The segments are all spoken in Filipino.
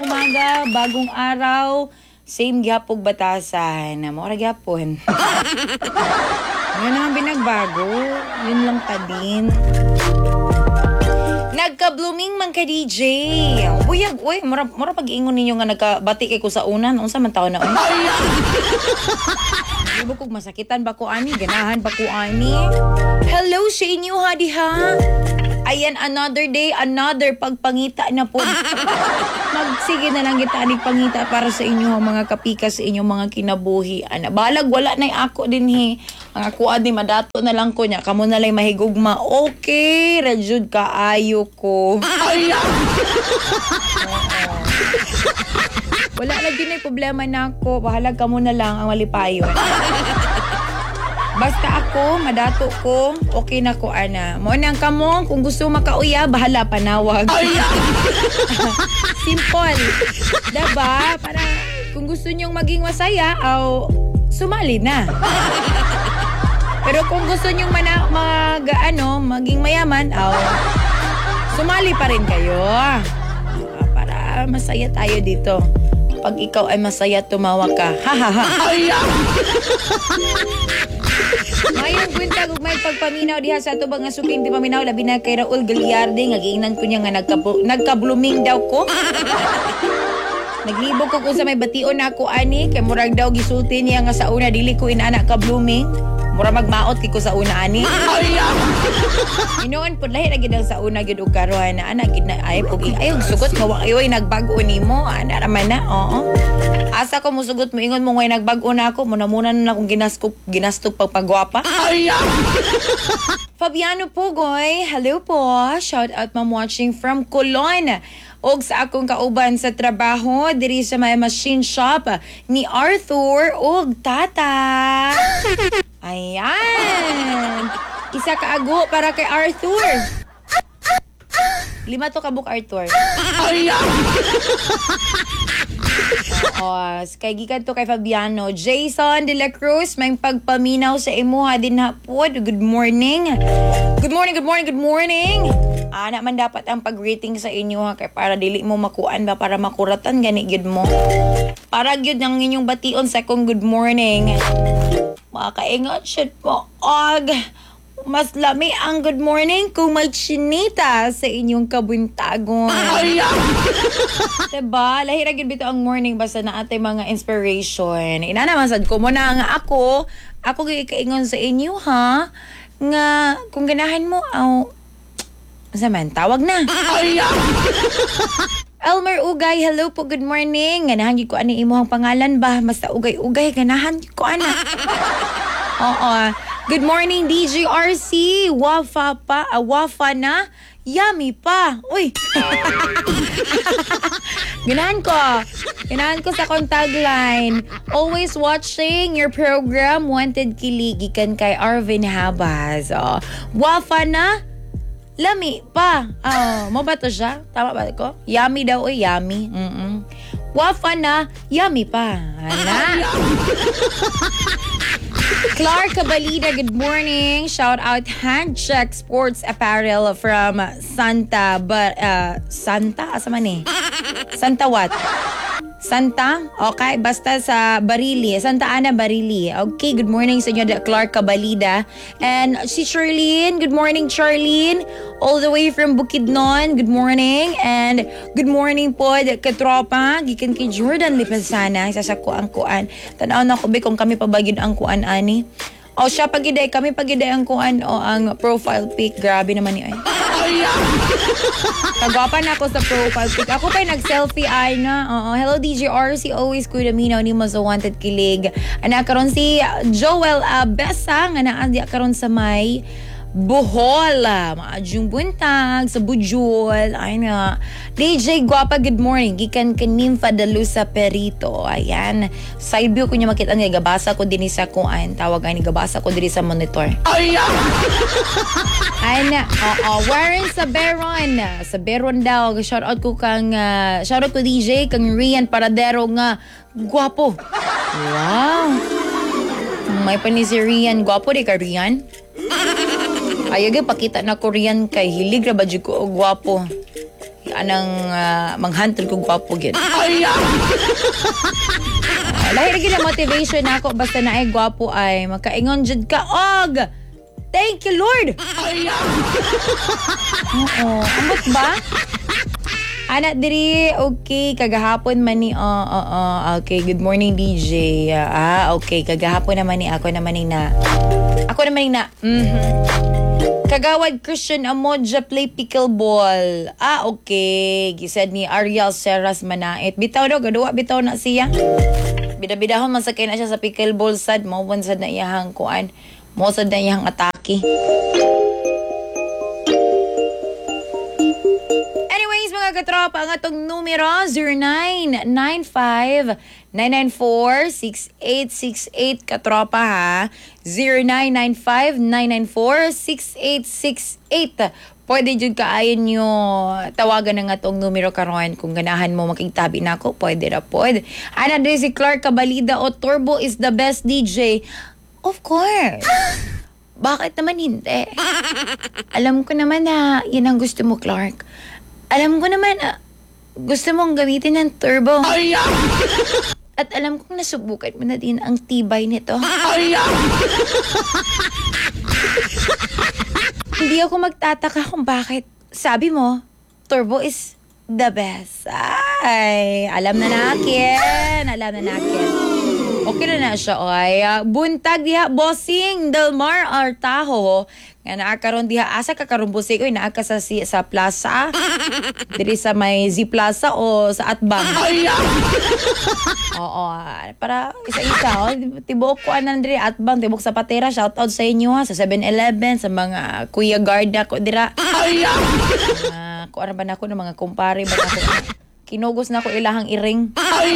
umaga, bagong araw, same gyapog batasan. Mora gyapon. Ano naman binagbago? Yun lang pa din. Nagka-blooming man ka, DJ. Uyag, mura pag-ingon ninyo nga nagkabati kay ko sa unan. Unsa man taon na un? Di ba kung masakitan ba ko ani? Ganahan ba ko ani? Hello sa inyo, ha? Ayan, another day, another pagpangita na po. Magsige na lang kita aning pangita para sa inyo, mga kapika, sa inyong mga kinabuhi. Balag, wala na ako din, he. Ang ako adi, madato na lang ko niya. Kamu na lang mahigugma. Okay, rajud kaayo ko. Wala lagi na problema na ako. Bahalag ka muna lang ang malipayon. Basta ako, madato ko, okay na ko, ana. Mo nang kamo, kung gusto makauya, bahala, panawag. Simple. Diba? Para kung gusto nyong maging masaya, sumali na. Pero kung gusto nyong maging mayaman, sumali pa rin kayo. Para masaya tayo dito. Pag ikaw ay masaya, tumawa ka. Mayong kwenta kung may pagpaminaw diha sa ato nga suking di paminaw labi na kay Raul Gagliarde nga giingnan ko niya nga nagka-blooming daw ko. Naglibog ko kung sa may bation ako ani kay murag daw gisulti niya nga sa una dili ko inana ka blooming. Mura magmaot kay ko sa una ani. Inoon pud lahi ra gid sa una gid og karon ana gid na ay pug ayog sugot nga wa ayoy nagbago nimo ana ra man na. Oo. Asa ko musugot mo ingon mo ngay nagbago na ako muna na akong ginastog pagpagwapa. Fabiano Pugoy, hello po. Shout out ma'am watching from Colon. Og sa akong kauban sa trabaho diri sa may machine shop ni Arthur og Tata. Ayan. Isa ka ago para kay Arthur. 5 to kabuk Arthur. Kay gikan to kay Fabiano. Jason de la Cruz, may pagpaminaw sa imuha din hapon. Good morning. Good morning. Ana man dapat ang pag-rating sa inyo ha kay para dili mo makuan ba para makuratan gani gyud mo. Para gyud ang inyong bation sa kong good morning. Makaingat shit po. Mas lami ang good morning kung may chinita sa inyong kabuntagon. Diba? Lahira gid bito ang morning basta na atay mga inspiration. Ina naman sad ko mo na nga ako gikaingon sa inyo ha nga kung ganahan mo saman tawag na. Elmer Ugay, hello po, good morning. Ganahan ko ani imuhang pangalan ba? Basta ugay ganahan ko ana. Oo. Good morning, DJ RC. Wafa na. Yummy pa. Uy. Ganahan ko sa kong tagline. Always watching your program. Wanted Kiligikan kay Arvin Habas. Wafa na. Lami pa. Mo ba to siya? Tama ba ko? Yummy daw, yummy. Wafa na. Yummy pa. Ana. Clark Cabalida, good morning. Shout out Handcheck Sports Apparel from Santa. Asa man eh? Santa what? Santa? Okay, basta sa Barili. Santa Ana, Barili. Okay, good morning sa inyo, Clark Cabalida. And si Charlene, good morning, Charlene. All the way from Bukidnon, good morning. And good morning po, katropa. Gikan kay Jordan Lipasana. Isa sa kuan. Tanaw na ko, kung kami pabagid ang kuan, ani. Siya pagiday, kami pagiday ang kuan ang profile pic. Grabe naman ni ay. Kagwapa na ako sa profile pic. Ako pa'y nag-selfie ay na. Hello DJ RC, always kuya minaw ni mo sa Wanted Kilig. Anak karon si Joel Besa nga naandi karon sa may Bohol. Maadjong buntag sa Bujol. Ay na. DJ Guapa, good morning. Gikan ka Nympha de Lusa Perito. Ayan. Side view ko niya makita nga. Gabasa ko din sa kuan. Tawag nga ni gabasa ko din sa monitor. Ay na. Warren Saberon daw. Shoutout ko shoutout ko DJ kang Rian Paradero nga. Guwapo. Wow. May pa ni si Rian. Guwapo di ka Rian? Ayagay pakita na Korean kay hilig ra ba jud ko og gwapo. anang manghantol ko gwapo gyud. Lahir gyud ang motivation nako basta naay gwapo ay makaingon jud ka og. Thank you Lord. Oo, ambot ba? Anak diri, okay, kagahapon man ni, okay, good morning DJ. Okay, kagahapon naman ni, ako naman ni na. Kagawad Christian Amodja play pickleball. Okay, gisad ni Ariel Serras Manait. Bitaw daw, gaduwa, bitaw na siya. Bida-bidahon, masakay na siya sa pickleball sad, mauwan sad na iyahang kuan, mo sad na iyahang atake. Katropa, ang atong numero 0995-994-6868 katropa ha. 0995-994-6868. Pwede dyan kaayon nyo tawagan ng atong numero karon kung ganahan mo makitabi na ako. Pwede na pwede. Ana din si Clark Cabalida o Turbo is the best DJ. Of course. Bakit naman hindi? Alam ko naman na yan ang gusto mo, Clark. Alam ko naman, gusto mong gamitin ng turbo. At alam kong nasubukan mo na din ang tibay nito. Hindi ako magtataka kung bakit. Sabi mo, turbo is the best. Ay, alam na natin. Okay na siya, oy. Buntag diha, bossing, Delmar Artaho. Nga naakaroon diha, asa ka karumbusig, oy, naaka sa plaza. Diri sa may Z Plaza o sa Atbang. Oo, para isa-isa, oh. Tibok ko anan diri, Atbang, tibok sa Patera, shout out sa inyo ha, sa 7-Eleven, sa mga Kuya Garda ko dira. Kuara ba na ako ng mga kumpare ba na ako? Kinugos na ako ilahang iring.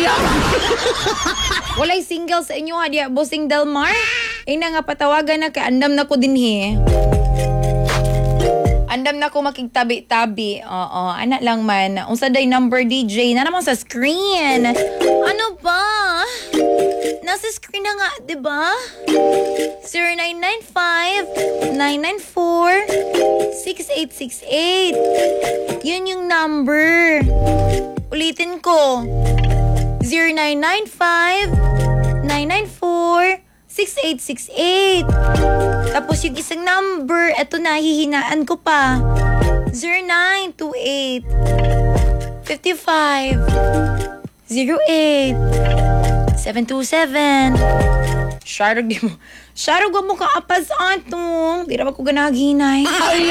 Walay single sa inyo ha, diya, bossing Delmar. Ina nga patawagan na kay andam na ko dinhi. Andam na ko makigtabi-tabi. Oo, anak lang man. Unsa day number DJ na naman sa screen. Ano ba? Nasa screen na nga, 'di ba? 0995-994-6868. Yun yung number. Ulitin ko. 0995-994-6868. Tapos yung isang number, eto na, hihinaan ko pa. 0928-55-08-727. Sharog mo kaapas atong. Di naman ko ganaghinay.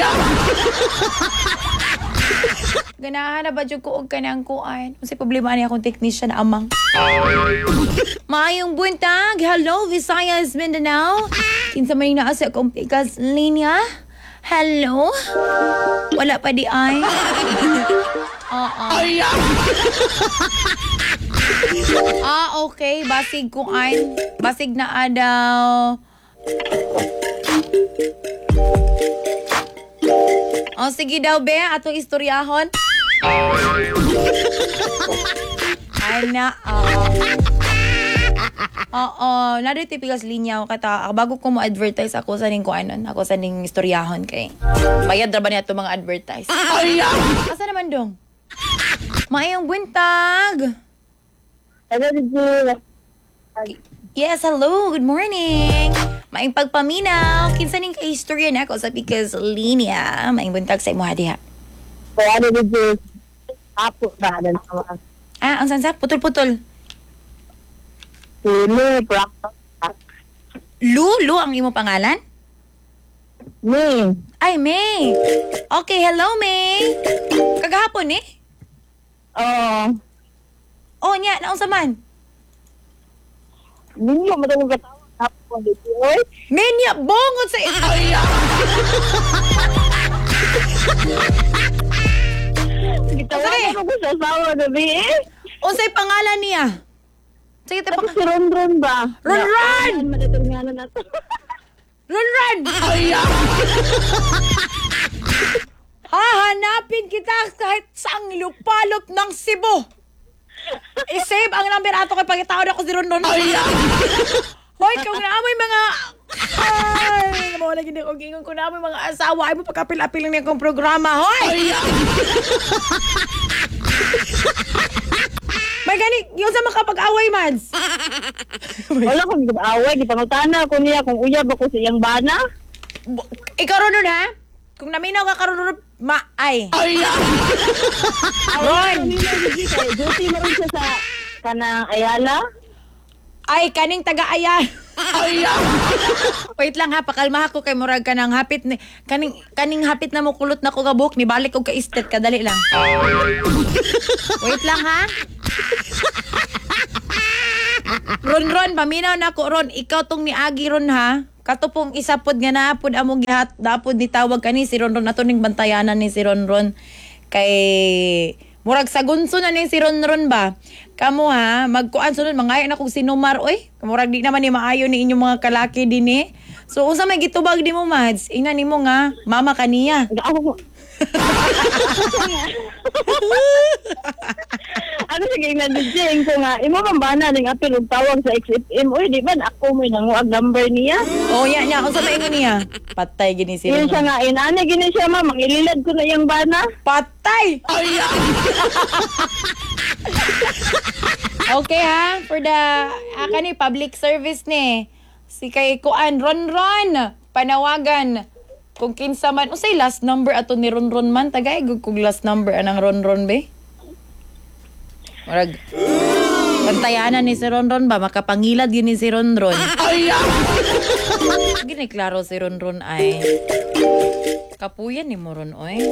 Ganahan na ba dyan ko og kanang kuan? Kasi problema niya akong technician na amang. Maayong buntag. Hello, Visayas, Mindanao. Kinsa may naa sa akong pikas linya. Hello? Wala pa di ay. Okay. Basig kuan. Basig na adaw. Sige daw, be. Atong istoryahon. Ay na, nari tipigas linya kata bago ko mo advertise ako sa ning kuanon, ako sa ning istoryahon kay. Bayad ra ba niya to mga advertise? Asa naman dong? Maayong buntag. Yes, hello. Good morning. Maayong pagpaminaw. Kinsa ning kaistorya na ako sa pikas linya. Maayong buntag sa imo diha. Ano dito? Apo ba na naman? Ang sansa? Putol-putol. Lulu ang imo pangalan? May. Ay, May. Okay, hello, May. Kagahapon eh? Oh, niya. Naunsa man? Ninyo, madaming katawag. Apo dito, oy. May niya. Bongot sa... Gitawagan ko sa asawa gabi eh. Unsay pangalan niya? Sige, Ako si Ron ba? Ron! Madatunganan na to. Ron! Hahanapin kita kahit saang lupalop ng Cebu. I-save ang number ato kay pagkitaon ako si Ron. Hoy, kung naamoy mga Ay, mo lagi ni og ingon ko na mo mga asawa ay mo pagkapil-apil ni akong programa, hoy. May gani, yung sa makapag-away, Mads. Wala ko away, di pangutana ko niya kung uyab ako sa iyang bana. Ikaw ron ha? Kung naminaw ka karon ay. Ron. Duty mo rin siya sa kanang Ayala. Ay, kaning taga-aya. Wait lang ha, pakalma ako kay murag ka ng hapit ni kaning hapit na mo kulot na ko gabuk ni balik og ka istet kadali lang. Wait lang ha. Ron, paminaw na ko Ron, ikaw tong ni Agi Ron ha. Katupong isapod nga naapod among gihat, dapod ni tawag kani si Ron ato ning bantayanan ni si Ron kay murag sa gunso na ni si Ron ba. Kamo ha, magkuan sunod mangayo na kog sinumar oy. Murag di naman ni maayo ni inyong mga kalaki dinhi. So unsa may gitubag nimo Mads? Ingnan nimo nga mama kaniya. Ano sige nga DJ ko nga imo man bana ning apil og tawag sa XFM oy di ba ako mo nanguag number niya. Oh ya unsa may ingon niya? Patay gini si Yun Ron. siya nga inani gini siya ma mangililad ko na iyang bana. Patay! Okay ha, for the ni public service ni. Si kay Kuan Ron, panawagan. Kung kinsa man, unsay last number ato ni Ron man, tagay kung last number anang Ron be? Murag, pantayanan ni si Ron ba, makapangilad gini si Ron. Gini klaro si Ron ay. Kapuyan ni mo Ron, oy.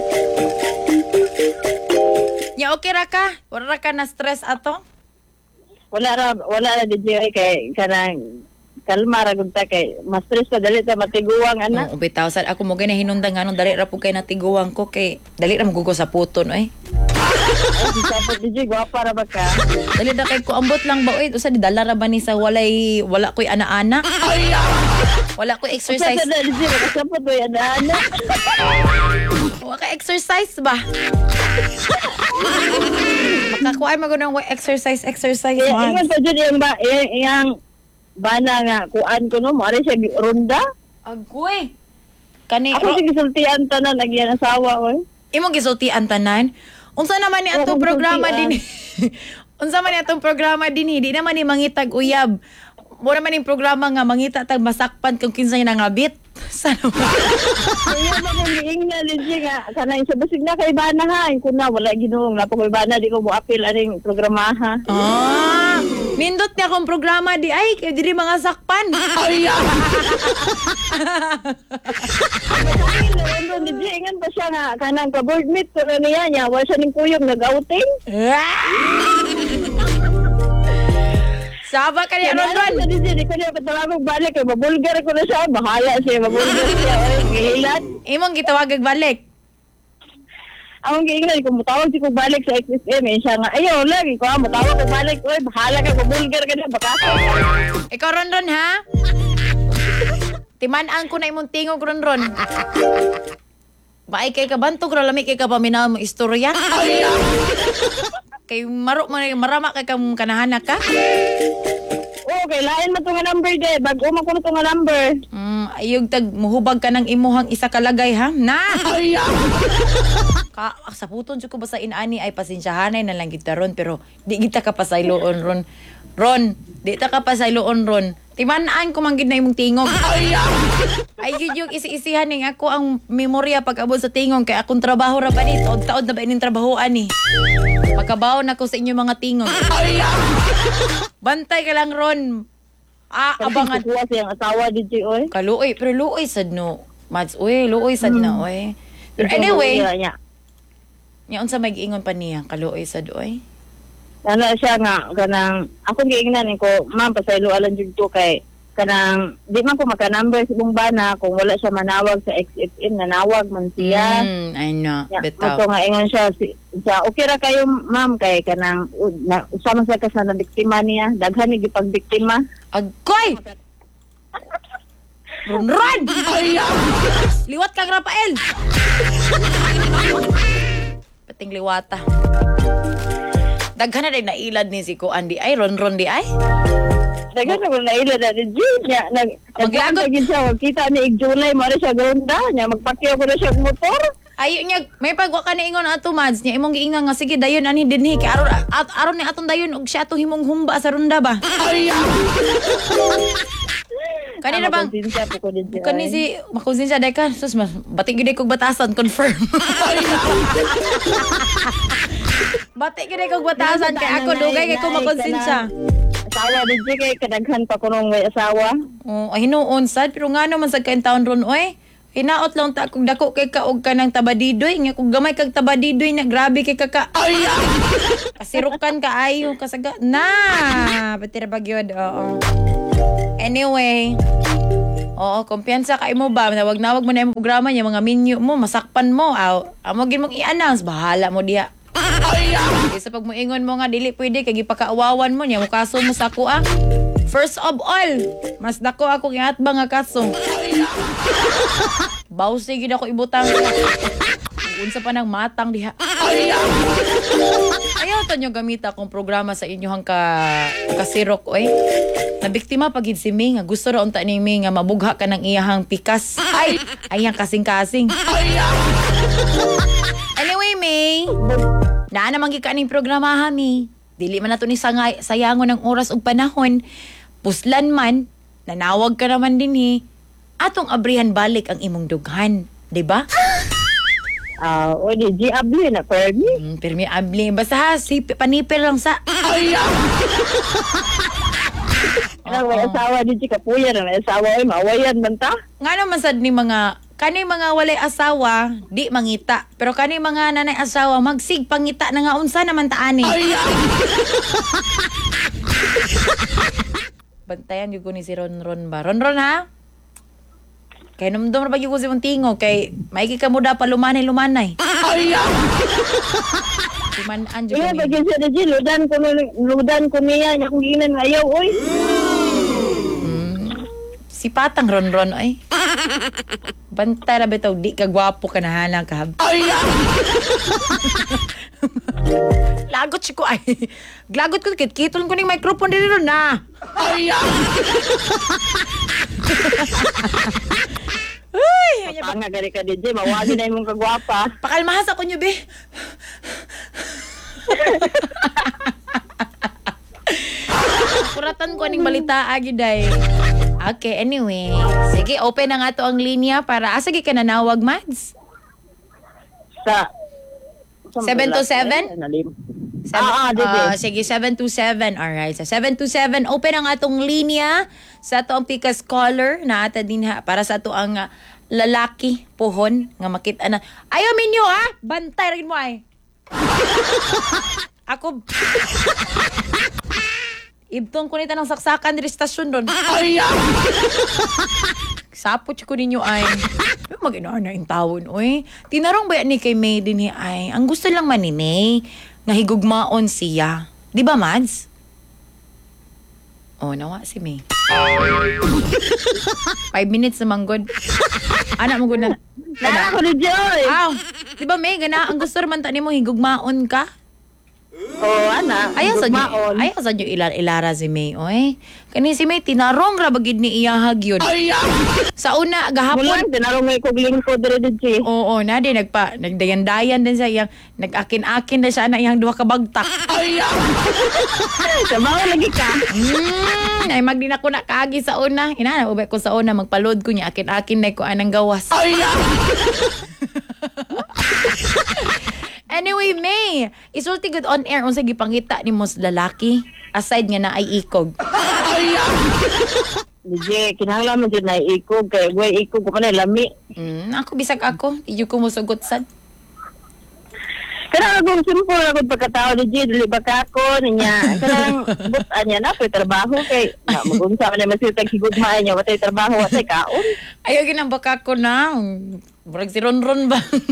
Ya okay ra ka? Wala ra ka na stress ato? Wala ra DJ kay kanang kalma ra gud ta kay mas stress pa dali ta matiguang ana. Oh, bitaw sad ako mo gina hinungdan nganong dali ra pud kay natiguang ko kay dali ra mo sa puton oy. Ay sa DJ gwapa ra ba ka? Dali ra kay ko ambot lang ba oy usa di dala ra ba ni sa wala koy ana-ana? Wala koy exercise. Sa DJ sa pud oy ana. Wala ka exercise ba? Makakuha mo ng exercise man. Ingon pa jud iyang bana nga kuan ko no mari siya ronda. Agoy. Kani Ako sige sultian tanan nagyan asawa oy. Imong gisultian tanan. Unsa naman ni atong programa din? Unsa man ni atong programa din? Di naman ni mangitag uyab. Mo naman ning programa nga mangita tag masakpan kung kinsa nga ngabit. Sana ba? Kaya ba kung giingnan din siya nga kanang sa basig na kay bana ha kun na wala ginuong na ko bana di ko mo apil aning programa ha. Nindot niya akong programa di ay kay diri mga sakpan. Ingan pa siya nga kanang ka-board meet ko na niya wala siya ning kuyog nag-outing. Saba ka niya Ron. Di ko niya patawag balik kay mabulgar ko na siya bahaya siya mabulgar siya gihilat. Imong gitawag balik. Ang giingnan ko mutawag si ko balik sa XSM siya nga ayo lagi ko mutawag ko balik oy bahala ka mabulgar ka na baka. Ikaw Ron ha? Timan-an ko na imong tingog Ron. Baay kay kabantog ra lami kay ka paminaw mo istorya. Kay marama kay kam kanahanak ka. Okay, lain mo nga number de. Bago mo ko nga number. Ayog tag muhubag ka ng imuhang isa kalagay ha. Na. Sa puton jud ko basta inani ay pasensyahanay na lang kita Ron pero di kita ka pasayloon Ron, di ta ka pasayloon Ron. Timan-an ko man gid na imong tingog. Ay yun yung isi-isihan ning ako ang memorya pag abot sa tingog kay akong trabaho ra pa ni taod na ba ining trabahoan ni. Pagkabaw na ko sa inyo mga tingog. Bantay ka lang Ron. Abangan. Kuha siyang asawa DJ oy. Kaluoy pero luoy sad no. Mads oy, luoy sad na oy. Pero anyway, nya unsa may giingon pa niya kaluoy sad oy. Ano siya nga kanang ako giingnan ko ma'am pasaylo alang jud to kay kanang di man ko maka-number sa ibong bana kung wala siya manawag sa XFM nanawag man siya. I know. Bitaw. Ito nga ingon siya okay ra kayo ma'am kay kanang usama sa ka sa biktima niya daghan ni gipagbiktima. Agoy! Ron! Liwat kang Rafael! Pating liwata. Daghan na rin nailad ni si Kuan di ay, Ron di ay. Dagan na na ila na DJ niya. Maglagot. Naglagot siya. Kita ni July, mara siya gronda niya. Magpakyaw ko na siya motor. Ayo niya, may pagwa ka na ingon ato mads niya imong giingan nga sige dayon ani dinhi kay aron ni atong dayon og siya to himong humba sa runda ba. Kanina bang kani si makonsensya day ka sus batik gyud kog batasan confirm. Batik gyud kog batasan kay ako dugay kay ko makonsensya. Asawa DJ kay kadaghan pa ko nung may asawa. Oh, hinuon sad pero nga naman sa kain taon ron oy. Hinaot lang ta kung dako kay kaog ka ng tabadidoy nga kung gamay kag tabadidoy na grabe kay kaka. Kasirukan ka ayo kasaga na patira bagyod. Oo. Anyway, oo, kumpiyansa ka mo ba? Nawag mo na yung programa niya, mga menu mo, masakpan mo. Amo gin mong i-announce, bahala mo diha. Isa pag moingon mo nga dili pwede kay gipakaawawan mo niya, mukaso mo sa ako. First of all, mas dako ako giatba nga kaso. Bawsi gid ako ibutang. Unsa pa nang matang diha. Ayaw to nyo gamita akong programa sa inyohang kasirok oy. Nabiktima pagid si May nga gusto ra unta ni May nga mabugha ka ng iyahang pikas. Ay, ayang kasing-kasing. Anyway, May, naa naman gi kaning programa ha, May. Dili man nato ni sayangon ng oras ug panahon. Puslan man, nanawag ka naman din atong abrihan balik ang imong dughan, di ba? O di abli na permi. Permi abli. Basta ha, panipil lang sa... May asawa di kapuya na may asawa ay mawayan man ta. Nga naman sad ni mga... Kani mga walay asawa, di mangita. Pero kani mga nanay asawa, magsig pangita na nga unsa naman taani. Bantayan yung ko ni si Ronron ba? Ronron ha? Kaya numdum na pag-yung ko si Muntingo. Kay maiki ka mo da pa lumanay-lumanay. Lumanaan dyan Iya, kami. bagay siya na dyan. Ludan ko niya. Niya kong ginan ayaw, oy. Si Patang Ronron, ay. Bantay na bitaw, di ka gwapo ka na hanang ka. Lagot siya ko, ay. Glagot ko, kitol ko ng microphone din ron na. Uy, Panga gari ka DJ, mawagi na yung kagwapa. pakalmahas ako nyo, be. Kuratan ko aning balita agi day. Okay, anyway. Sige, open na nga to ang linya para sige ka nanawag, Mads. Sa 727? DJ. Sige, 727. Alright. Sa 727, open ang atong linya sa ato ang pikas caller na ata din ha, para sa ato ang lalaki pohon nga makita na. Ayaw minyo ha! Bantay rin mo ay. Ako... Ibtong ko nita ng saksakan diri stasyon doon. Sapot ko ninyo ay. Mag-inaar na yung tawon, oy. Tinarong ba yan ni kay May din ay. Ang gusto lang man ni May, nga higugmaon siya. Di ba, Mads? Oh, nawa si May. 5 minutes naman, good. Anak mo, good na. Nana ko ni Joy. Aw, di ba, May, gana, ang gusto naman tani mo, higugmaon ka? Ana. Ayaw sa nyo ilara si May, oy. Kani si May, tinarong rabagid ni iyahag yun. Sa una, gahapon. Mula, tinarong may kugling ko dire DJ. Oo, na di, nagdayan-dayan din sa iyang, nag-akin-akin na siya na iyang duha kabagtak. Sabaw lagi ka. Ay, magdi na ko na kaagi sa una. Ina, ubay ko sa una, magpaload ko niya, akin-akin na ko anang gawas. Anyway, May, isulti good on air unsa gipangita ni mos lalaki aside nga na ay ikog. DJ, kinahanglan mo dyan na ikog. Kaya buhay ikog ko pa na lami. Ako bisag ako, iyo ko musugot sad. Kaya akong simple ako pagkatao DJ, dili ba ka ako niya. Kaya butan niya na, pwede trabaho kay magunsa ka na masitag higugmaan niya, watay trabaho, watay kaon. Ayaw ginang baka ko na. Murag si Ronron ba?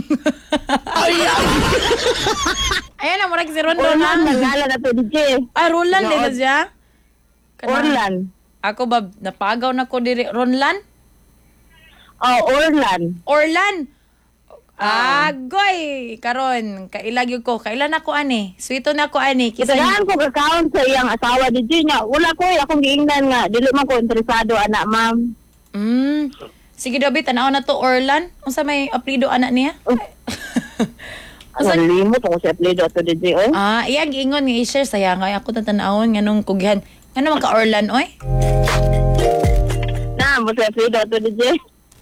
Ayan na, murag si Ronron na. Orlan, nangala na to DJ. Ah, Roland din na siya? Orlan. Ako ba, napagaw na ko diri. Ronlan? Oh, Orlan. Orlan? Agoy! Karon, kailag ko. Kailan ako ani? Sweeto na ako ani. Kitagaan ko account sa iyang asawa DJ niya. Wala ko akong giingnan nga. Dili man ko interesado anak ma'am. Sige Dabi, tanaw na to Orlan. Unsa may apelyido anak niya? Limot ako sa apelido to DJ oy. Iyang ingon nga i-share sayang ay ako tatanawon nganong kugihan. Ngano man ka Orlan oy? Na mo sa apelido to DJ.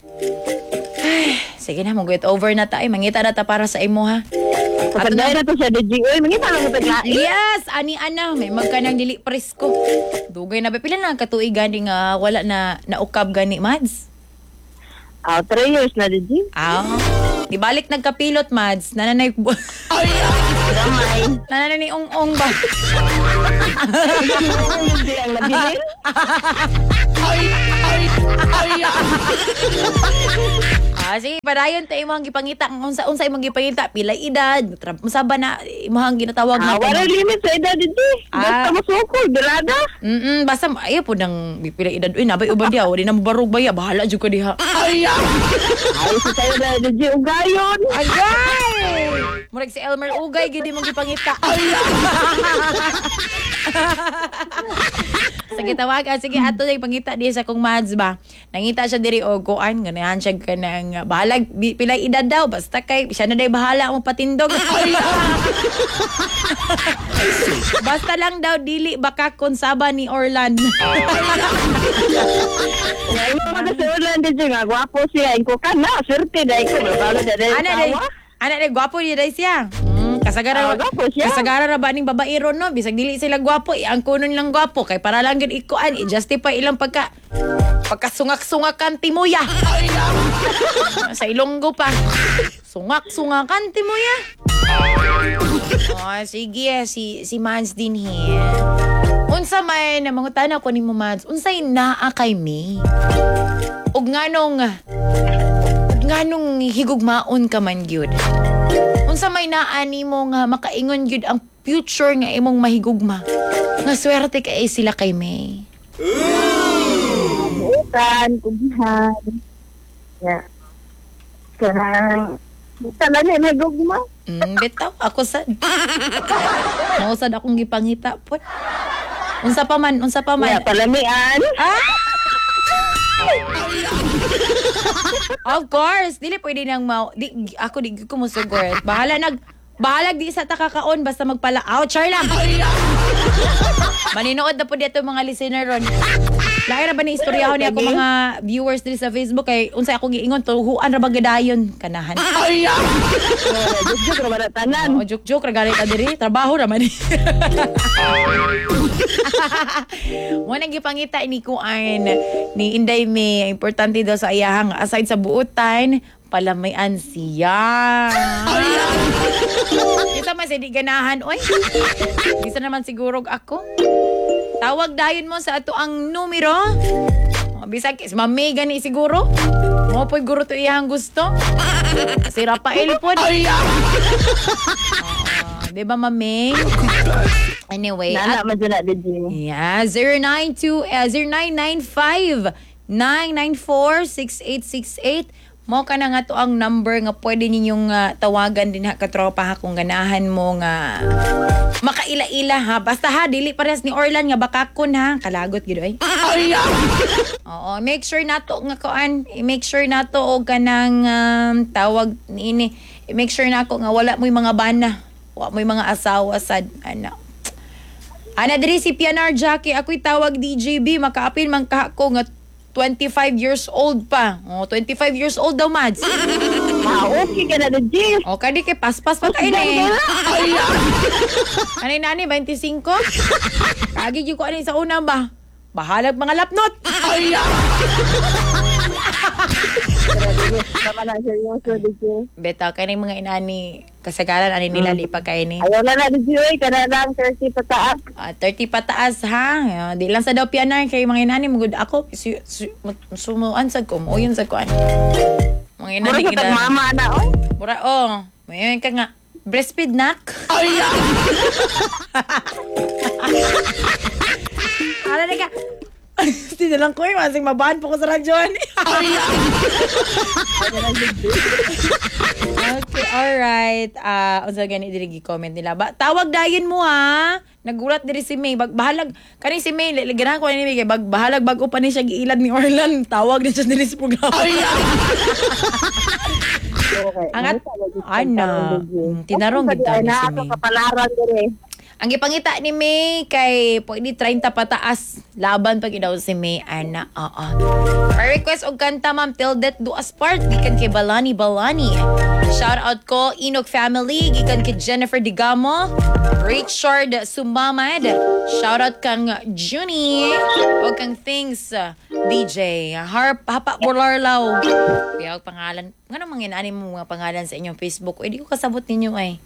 Sige na, mag-wait over na tayo. Mangita na ta para sa imo ha. Kapagday na to siya DJ oy. Mangita lang ko taglain. Yes! Ani ana, may magkanang dili presko. Dugay na ba? Pila na katuig gani nga wala na naukab gani, Mads? 3 years na DJ. Di balik nagkapilot, Mads. Nananay... Gamay. Nananay ni ong ba? Hindi ang nabilin. Sige, padayon tayo imong gipangita. Unsa imong gipangita? Pilay edad. Musaba na imong ginatawag na. Wala limit sa edad DJ. Basta masukol, birada. Basta ayaw po nang pilay edad. Uy, nabay uban diha. Wala na mabarog ba ya? Bahala dyan ko diha. Ay, si tayo na DJ Ugayon. Agay! Murag si Elmer Ugay, gidi mong gipangita. Sige, tawagan. Sige, ato na ipangita diya sa kong Mads ba. Nangita siya diri o kuan. Ganahan siya ka ng bahalag. Pilay edad daw. Basta kay, siya na daw bahala akong patindog. Basta lang daw, dili baka konsaba ni Orlan. Ngayon mo na si Orlan DJ nga. Gwapo siya. Iko ka na. Swerte na iko. Balo na rin. Ana day gwapo di day siya. Kasagaran kasagaran ra ba ning babaero no bisag dili sila gwapo ang kunon lang gwapo kay para lang gid ikuan i-justify ilang pagkasungak-sungakan timuya. Sa Ilonggo pa. Sungak-sungakan timuya. Sige si Mads din here. Unsa may namangutana ko nimo Mads? Unsay naa kay me? Ug nganong higugmaon ka man gyud. Unsa may naani mo nga makaingon gyud ang future nga imong mahigugma. Nga swerte kay sila kay May. Bukan, kugihan. Ya. Kanang talaga may gugma. Bitaw ako sad. Nausad akong gipangita po. Unsa pa man. Ya, palamian. Of course, dili pwede nang ako di ko musugod. Bahalag di sa takakaon basta magpalaaw. Char lang. Maninood na po dito mga listener ron. Lahi ra ba ni istoryahon ni ako mga viewers diri sa Facebook kay unsay ako giingon tuhuan ra ba gadayon kanahan. Juk ra ba tanan? Juk ra gani ta diri, trabaho ra man ni. Mo nang gipangita ni kuan ni Inday May, importante daw sa iyahang aside sa buutan, palamayan siya. Kita man sa di ganahan oy. Bisa naman sigurog ako. Tawag dayon mo sa ato ang numero. Bisag si Mami gani siguro. Mo po'y guro to iyang gusto. Si Rafael po. Diba Mami? Anyway. Nana man dyan na DJ. Yeah, 0992-994-6868. Mo ka na nga to ang number nga pwede ninyong tawagan din ha katropa ha kung ganahan mo nga makaila-ila ha. Basta ha, dili pares ni Orlan nga bakakon ha. Kalagot gid oy. Oo, make sure nato nga kuan, make sure nato og kanang tawag niini. Make sure nako nga wala mo'y mga bana. Wala mo'y mga asawa sad ana. Ana diri si Pianar Jackie, ako'y tawag DJB, makaapil man ka ko nga 25 years old pa. 25 years old daw, Mads. Okay ka na DJ. O, kadi kay paspas pa kayo na eh. Nani, 25? Kagi yung ko ano sa una ba? Bahalag mga lapnot. Tama na seryoso DJ. Beta, kaya mga inani, kasagaran, ani nila di pa kayo ni. Ayaw na DJ, kana lang 30 pataas. 30 pataas ha. Di lang sa daw pianar kay mga inani magud ako sumuan sad ko mo yun sad ko. Mga inani kita mama na oy. Mura mayon ka nga breastfeed nak. Ala na ka. Hindi na lang ko masing mabahan po ko sa radyo. Alright. Unsa gani diri gi-comment nila. Tawag dayon mo ha. Nagulat diri si May. Bahalag kani si May ganahan ko ni May kay bahalag bago pa ni siya giilad ni Orlan. Tawag na siya diri sa programa. Okay. Angat ana. Tinarong gid ni si May. Kapalaran diri. Ang gipangita ni May kay pwede 30 pataas laban pag daw si May ana. Pa-request og kanta Ma'am Till Death Do Us Part gikan kay Balani. Shout out ko Inok family gikan kay Jennifer Digamo, Richard Sumamad. Shout out kang Junie og kang Things DJ Hapa Bolarlaw. Kaya og pangalan ngano manginani mo mga pangalan sa inyong Facebook? Di ko kasabot ninyo ay.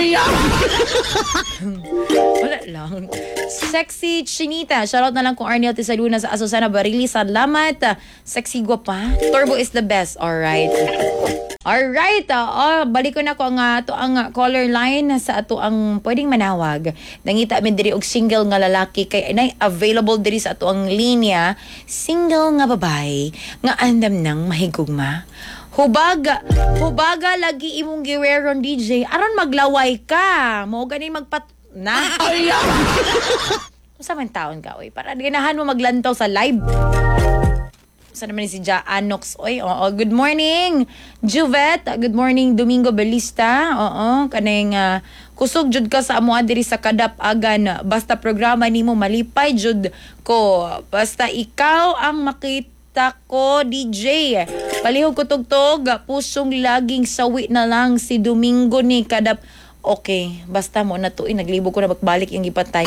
Wala lang. Sexy Chinita. Shoutout na lang kung Arnel Tisaluna sa Asusana Barili. Salamat. Sexy guwapa. Turbo is the best. Alright. Alright. Balik ko na ko ang caller line sa ato ang pwedeng manawag. Nangita min diri og single nga lalaki kay nay available diri sa ato ang linya. Single nga babae nga andam nang mahigugma. Hubaga lagi imong giweron DJ aron maglaway ka. Mao gani na. Unsa man taon ka oy para ganahan mo maglantaw sa live. Unsa naman ni si Ja Anox oy. Good morning Juvet. Good morning Domingo Belista. Kaneng kusog jud ka sa amoa diri sa Kadap Agan. Basta programa nimo malipay jud ko. Basta ikaw ang makita ko DJ. Palihog ko tugtog, pusong laging sawi na lang si Domingo ni Kadap. Okay, basta mo na tuin naglibo ko na magbalik yung ipatay.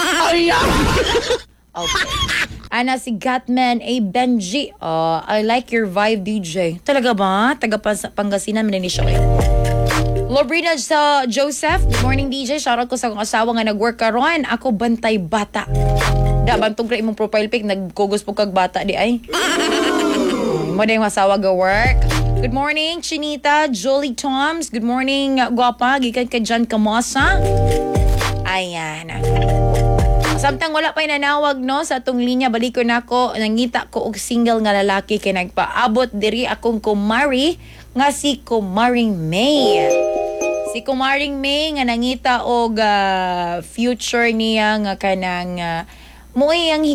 Okay. Ana si Gatman A Benji. I like your vibe DJ. Talaga ba? Taga Pangasinan man ni siya. Lobrina sa Joseph. Good morning DJ. Shoutout ko sa akong asawa nga nag-work karon. Ako bantay bata. Da bantog ra imong profile pic nagkugos po kag bata di ay. Mo din asawa ga work. Good morning, Chinita, Jolie Toms. Good morning, guwapa. Gikan kay John Camosa. Ayan. Samtang wala pa'y nanawag no sa atong linya, balik ko na ko. Nangita ko og single nga lalaki kay nagpaabot diri akong kumari nga si Kumaring May. Si Kumaring May nga nangita og future niya nga kanang muay ang